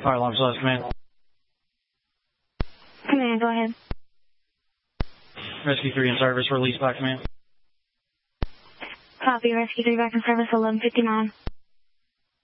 Fire alarm service, command. Command, go ahead. Rescue 3 in service, release by command. Copy, Rescue 3 back in service, 11:59.